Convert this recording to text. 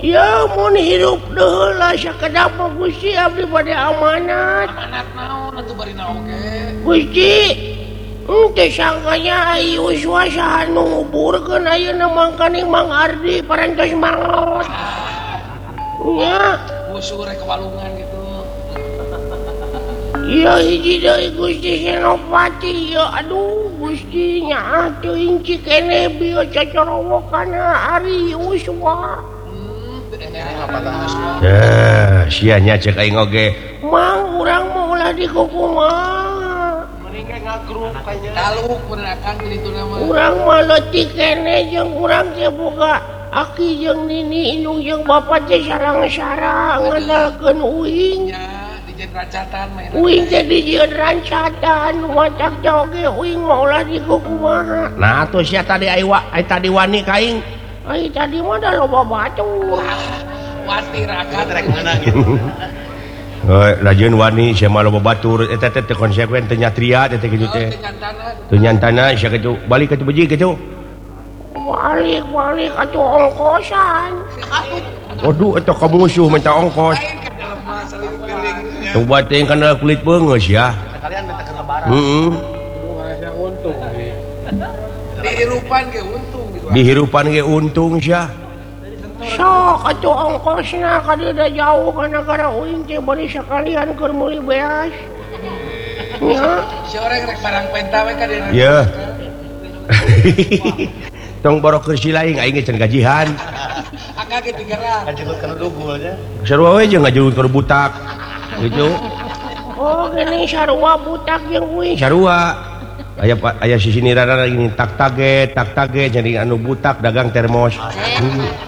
ya mau hirup lah sakedapa Gusti abdi bade amanat. Amanat naon atuh bari naoge? Gusti teu sangkanya ayu suasana nguburkeun ayeuna mangkaning Mang Ardi parantos mangot. Nya Musuh rek kewalungan gitu. iya hiji deui Gusti Senopati ya aduh Gusti nya teuing cikene bieu cocorowokanna Ari Uswa. Ya, sianya cek aing oge. Mang urang mau ulah dikukumaha. Taluk bener akang gitu nama. Urang mah leutik keneh jeung urang teh boga aki jeung nini indung jeung bapa teh sarang-sarang ngandalkeun uing. Ya, dijieun rancatan mah. Uing teh dijieun rancatan, wacak teh oge uing mah ulah dikukumaha. Nah, atuh sia tadi ai tadi wani ka aing. Ai tadi mah da loba batur. Watir akang rek menang. Lajeun wani sia mah loba batur eta teh konsekuen teu nyatria teh kitu teh. Teu nyantana sia kitu balik kitu beji kitu. Balik atuh ongkosan. Waduh eta ka musuh minta ongkos. Coba teh kana kulit beungeus ya. Kalian minta ke lebaran. Heeh. Dihirupan ge untung gitu. Dihirupan ge untung sia. Sok atuh ongkosna ka dieu da jauh ka nagara uing teh bari sakalian keur meuli beas. Nya Si orang rek barang penta we ka dia. Ya. Tong borok kursi lain aing can gajihan. Akang ge digerak. Kajebut kana dugul nya. Sarua we jeung ngajulun keur butak. Gitu. oh gini sarua butak jeung uing. Sarua. Aya sisi nirana ini tak tage jadi anu butak dagang termos.